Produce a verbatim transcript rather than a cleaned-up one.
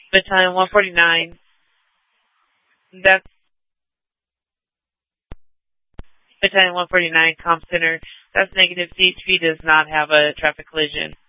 Battalion one forty-nine. That's Battalion one forty-nine, Comm Center. That's negative. C H P does not have a traffic collision.